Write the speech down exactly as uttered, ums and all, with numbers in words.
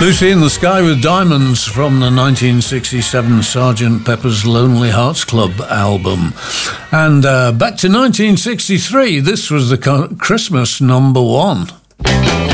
Lucy in the Sky with Diamonds from the nineteen sixty-seven Sergeant Pepper's Lonely Hearts Club album. And uh, back to nineteen sixty-three, this was the Christmas number one.